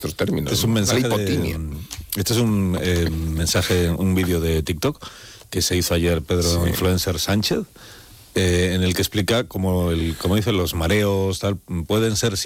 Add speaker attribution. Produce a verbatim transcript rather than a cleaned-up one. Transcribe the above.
Speaker 1: estos términos.
Speaker 2: Es un mensaje
Speaker 1: la hipotimia.
Speaker 2: de, este es un eh, mensaje, un vídeo de TikTok que se hizo ayer Pedro
Speaker 1: Sí.
Speaker 2: Influencer Sánchez, eh, en el que explica cómo, el, como dicen, los mareos tal, pueden ser